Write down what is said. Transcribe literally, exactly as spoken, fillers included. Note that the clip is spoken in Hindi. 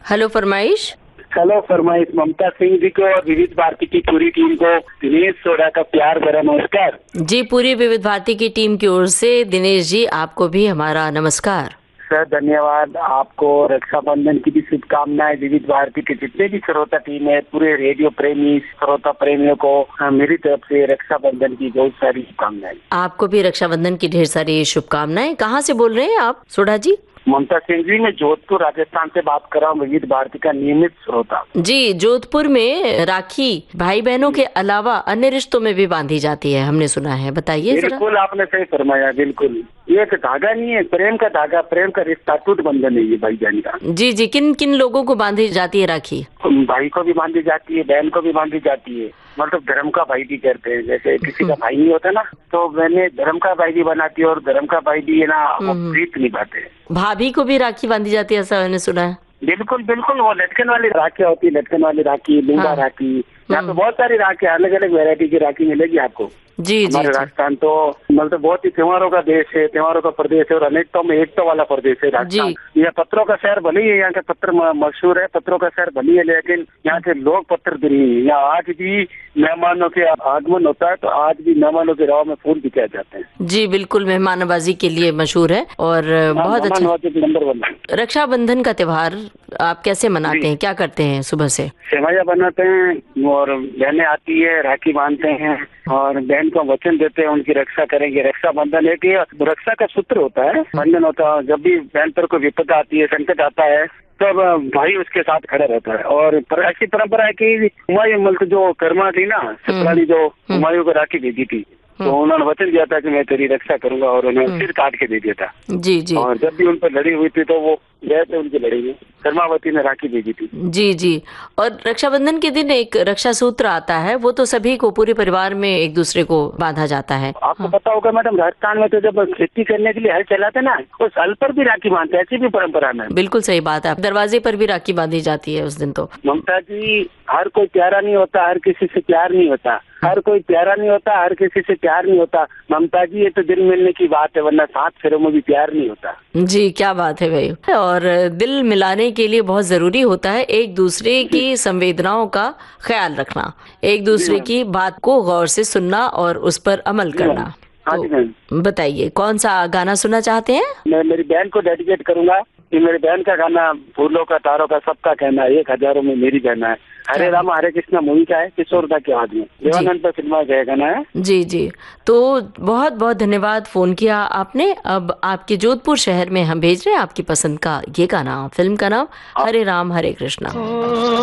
हेलो फरमाइश। हेलो फरमाइश। ममता सिंह जी को और विविध भारती की पूरी टीम को दिनेश सोडा का प्यार भरा नमस्कार। जी, पूरी विविध भारती की टीम की ओर से दिनेश जी आपको भी हमारा नमस्कार। सर धन्यवाद। आपको रक्षाबंधन की भी शुभकामनाएं। विविध भारती के जितने भी श्रोता टीम है, पूरे रेडियो प्रेमी श्रोता प्रेमियों को मेरी तरफ से रक्षाबंधन की बहुत सारी शुभकामनाएं। आपको भी रक्षाबंधन की ढेर सारी शुभकामनाएं। कहाँ से बोल रहे हैं आप सोडा जी? ममता सिंह जी, मैं जोधपुर राजस्थान से बात कर रहा हूँ, विविध भारती का नियमित श्रोता। जी, जोधपुर में राखी भाई बहनों के अलावा अन्य रिश्तों में भी बांधी जाती है, हमने सुना है, बताइए जरा। बिल्कुल, आपने सही फरमाया। बिल्कुल, ये एक धागा नहीं है, प्रेम का धागा, प्रेम का रिश्ता, टूट बंधन है ये भाई जान का। जी जी, किन किन लोगों को बांधी जाती है राखी? भाई को भी बांधी जाती है, बहन को भी बांधी जाती है। मतलब धर्म का भाई भी कहते हैं। जैसे किसी का भाई नहीं होता ना, तो मैंने धर्म का भाई भी बनाती है, और धर्म का भाई भी है ना, वो प्रीत निभाते हैं। भाभी को भी राखी बांधी जाती है, ऐसा मैंने सुना है। बिल्कुल बिल्कुल, वो लटकन वाली राखी होती है, लटकन वाली राखी, लूंगा राखी, यहाँ पे बहुत सारी राखी, अलग अलग वैरायटी की राखी मिलेगी आपको। जी जी, हमारे राजस्थान तो मतलब बहुत ही त्योहारों का देश है, त्योहारों का प्रदेश है, और अनेकता में एकता वाला प्रदेश है राजस्थान। यह पत्रों का शहर भले ही है, यहाँ के पत्र मशहूर है, पत्रों का शहर भले है, लेकिन यहाँ के लोग पत्र प्रेमी है। यहाँ आज भी मेहमानों के आगमन होता है तो आज भी मेहमानों के राह में फूल बिकाए जाते हैं। जी बिल्कुल, मेहमान नवाजी के लिए मशहूर है और बहुत अच्छा नंबर वन। रक्षाबंधन का त्योहार आप कैसे मनाते हैं, क्या करते हैं? सुबह से सेवैया बनाते हैं और बहनें आती है, राखी बांधते हैं और बहन को वचन देते हैं उनकी रक्षा करेंगे। रक्षाबंधन एक रक्षा का सूत्र होता है, बंधन होता है। जब भी बहन पर कोई विपदा आती है, संकट आता है, तब भाई उसके साथ खड़ा रहता है। और ऐसी परंपरा है कि हुमायूं मल्क जो कर्मा थी ना, सतराली जो हुमायूं को राखी भेजी थी, तो उन्होंने वचन दिया था कि मैं तेरी रक्षा करूंगा, और उन्हें सिर काट के दे दिया था। जी जी। और जब भी उन पर लड़ी हुई थी तो वो गए थे उनकी लड़ी में, कर्मावती ने राखी भेजी थी। जी जी। और रक्षाबंधन के दिन एक रक्षा सूत्र आता है, वो तो सभी को, पूरे परिवार में एक दूसरे को बांधा जाता है। आपको हाँ। पता होगा मैडम, राजस्थान में तो जब खेती करने के लिए हल चलाते ना, उस हल पर भी राखी बांधते हैं, ऐसी भी परंपरा में। बिल्कुल सही बात है, दरवाजे पर भी राखी बांधी जाती है उस दिन। तो ममता जी, हर कोई प्यारा नहीं होता, हर किसी से प्यार नहीं होता, हर कोई प्यारा नहीं होता, हर किसी से प्यार नहीं होता। ममता जी, ये तो दिल मिलने की बात है, वरना सात फेरों में भी प्यार नहीं होता। जी, क्या बात है भाई। और दिल मिलाने के लिए बहुत जरूरी होता है एक दूसरे की संवेदनाओं का ख्याल रखना, एक दूसरे की बात को गौर से सुनना और उस पर अमल करना। तो बताइए, कौन सा गाना सुनना चाहते हैं? मैं मेरी बहन को डेडिकेट करूंगा कि मेरी बहन का गाना फूलों का तारों का सबका कहना है, एक हजारों में मेरी बहना है। हरे राम हरे कृष्णा मूवी का है, किशोरदा के आवाज में, देवानंद पर फिल्मा गया गाना है। जी जी, तो बहुत बहुत धन्यवाद फोन किया आपने। अब आपके जोधपुर शहर में हम भेज रहे हैं आपकी पसंद का ये गाना, फिल्म का नाम हरे राम हरे कृष्णा।